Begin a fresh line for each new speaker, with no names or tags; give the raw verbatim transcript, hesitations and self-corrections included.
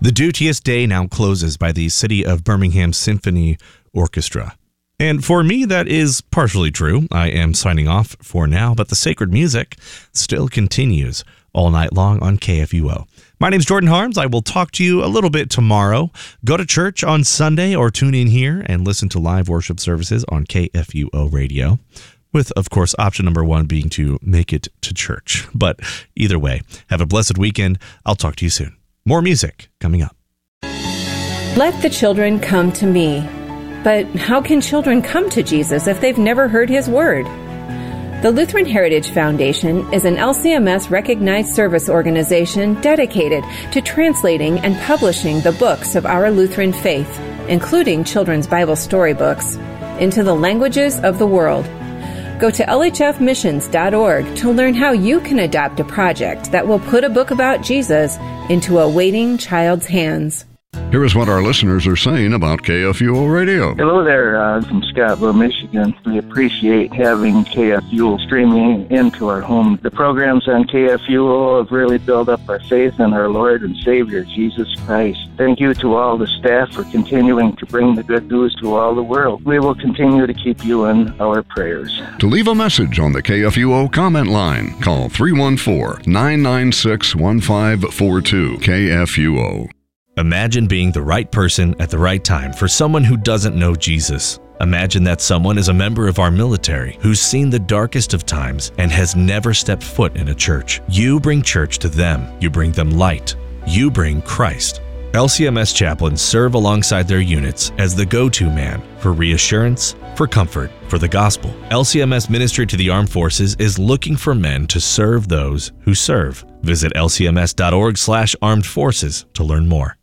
The Duteous Day now closes by the City of Birmingham Symphony Orchestra. And for me, that is partially true. I am signing off for now, but the sacred music still continues all night long on K F U O. My name's Jordan Harms. I will talk to you a little bit tomorrow. Go to church on Sunday or tune in here and listen to live worship services on K F U O radio, with, of course, option number one being to make it to church. But either way, have a blessed weekend. I'll talk to you soon. More music coming up.
Let the children come to me. But how can children come to Jesus if they've never heard his word? The Lutheran Heritage Foundation is an L C M S-recognized service organization dedicated to translating and publishing the books of our Lutheran faith, including children's Bible storybooks, into the languages of the world. Go to L H F missions dot org to learn how you can adopt a project that will put a book about Jesus into a waiting child's hands.
Here is what our listeners are saying about K F U O Radio.
Hello there, uh, from Scottsville, Michigan. We appreciate having K F U O streaming into our home. The programs on K F U O have really built up our faith in our Lord and Savior, Jesus Christ. Thank you to all the staff for continuing to bring the good news to all the world. We will continue to keep you in our prayers.
To leave a message on the K F U O comment line, call three one four, nine nine six, one five four two. K F U O.
Imagine being the right person at the right time for someone who doesn't know Jesus. Imagine that someone is a member of our military who's seen the darkest of times and has never stepped foot in a church. You bring church to them. You bring them light. You bring Christ. L C M S chaplains serve alongside their units as the go-to man for reassurance, for comfort, for the gospel. L C M S Ministry to the Armed Forces is looking for men to serve those who serve. Visit L C M S dot org slash armed forces to learn more.